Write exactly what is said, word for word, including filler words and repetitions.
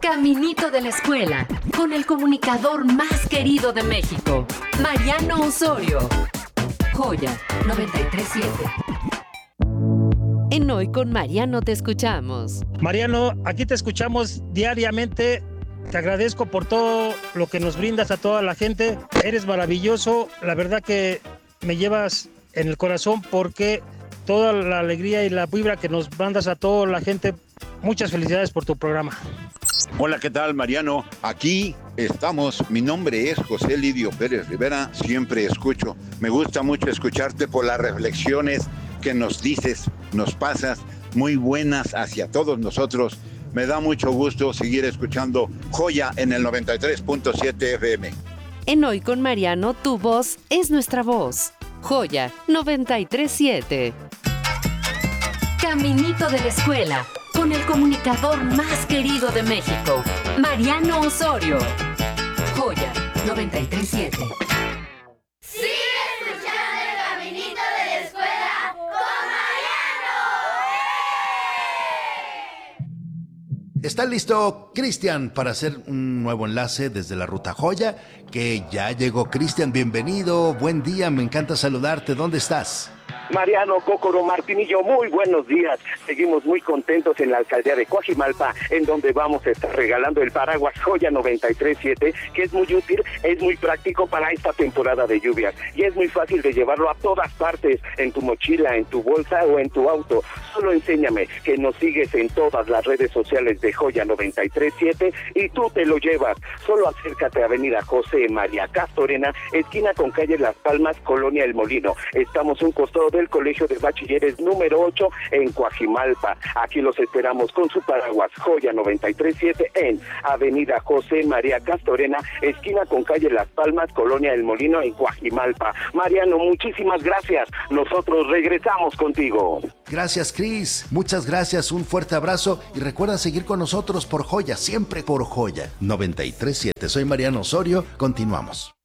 Caminito de la escuela, con el comunicador más querido de México, Mariano Osorio. Joya noventa y tres punto siete. En Hoy con Mariano te escuchamos. Mariano, aquí te escuchamos diariamente. Te agradezco por todo lo que nos brindas a toda la gente. Eres maravilloso. La verdad que me llevas en el corazón porque toda la alegría y la vibra que nos mandas a toda la gente. Muchas felicidades por tu programa. Hola, ¿qué tal, Mariano? Aquí estamos. Mi nombre es José Lidio Pérez Rivera. Siempre escucho. Me gusta mucho escucharte por las reflexiones que nos dices, nos pasas, muy buenas hacia todos nosotros. Me da mucho gusto seguir escuchando Joya en el noventa y tres punto siete F M. En Hoy con Mariano, tu voz es nuestra voz. Joya noventa y tres punto siete. Caminito de la escuela, con el comunicador más querido de México, Mariano Osorio. Joya noventa y tres punto siete. Sigue escuchando el Caminito de la Escuela con Mariano. Está listo Cristian para hacer un nuevo enlace desde la Ruta Joya, que ya llegó. Cristian, bienvenido, buen día, me encanta saludarte. ¿Dónde estás? Mariano, Cócoro, Martinillo, muy buenos días. Seguimos muy contentos en la alcaldía de Coajimalpa, en donde vamos a estar regalando el paraguas Joya noventa y tres punto siete, que es muy útil, es muy práctico para esta temporada de lluvias y es muy fácil de llevarlo a todas partes, en tu mochila, en tu bolsa o en tu auto. Solo enséñame que nos sigues en todas las redes sociales de Joya noventa y tres punto siete y tú te lo llevas. Solo acércate a Avenida José María Castorena, esquina con calle Las Palmas, Colonia El Molino. Estamos un costado del Colegio de Bachilleres número ocho en Coajimalpa. Aquí los esperamos con su paraguas Joya noventa y tres punto siete en Avenida José María Castorena, esquina con calle Las Palmas, Colonia El Molino en Coajimalpa. Mariano, muchísimas gracias. Nosotros regresamos contigo. Gracias, Cris. Muchas gracias, un fuerte abrazo y recuerda seguir con nosotros por Joya, siempre por Joya noventa y tres punto siete. Soy Mariano Osorio, continuamos.